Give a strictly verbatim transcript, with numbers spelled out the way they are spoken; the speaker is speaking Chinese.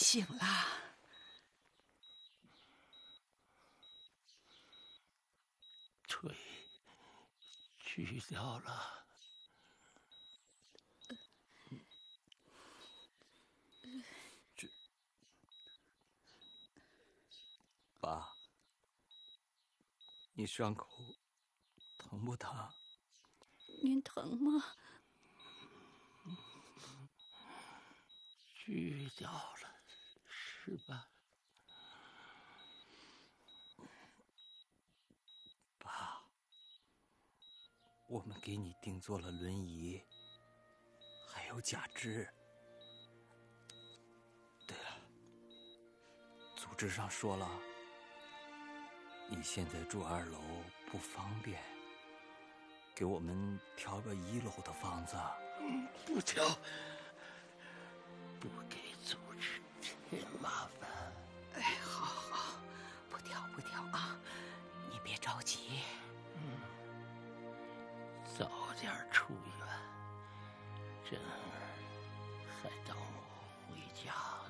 醒了。 腿锯掉了。 这，爸，你伤口疼不疼？ 您疼吗？ 锯掉了，是吧？ 爸，我们给你定做了轮椅，还有假肢。对了，组织上说了，你现在住二楼不方便，给我们调个一楼的房子。 嗯，不调，不给组织添麻烦。 哎，好好，不调不调啊，你别着急。 嗯，早点出院，这儿还等我回家呢。